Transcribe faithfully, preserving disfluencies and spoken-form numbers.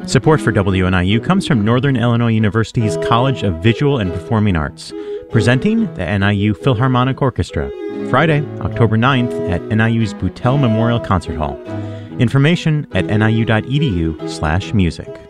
Support for W N I U comes from Northern Illinois University's College of Visual and Performing Arts, presenting the N I U Philharmonic Orchestra, Friday, October ninth at N I U's Boutel Memorial Concert Hall. Information at niu.edu slash music.